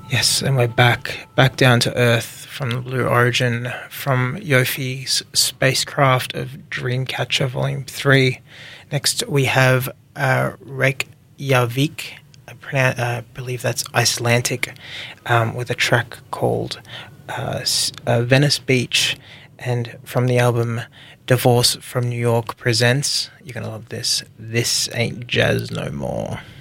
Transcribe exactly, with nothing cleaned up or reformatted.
Yes, and we're back, back down to Earth from the Blue Origin, from Yofi's spacecraft of Dreamcatcher Volume three. Next we have uh, Reykjavik, I pronoun- uh, believe that's Icelandic, um, with a track called uh, uh, Venice Beach, and from the album Divorce from New York presents, you're going to love this, This Ain't Jazz No More.